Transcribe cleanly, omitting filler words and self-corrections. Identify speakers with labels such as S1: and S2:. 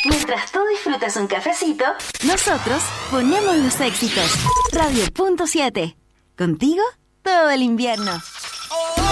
S1: Mientras tú disfrutas un cafecito,
S2: nosotros ponemos los éxitos. Radio.7. Contigo todo el invierno.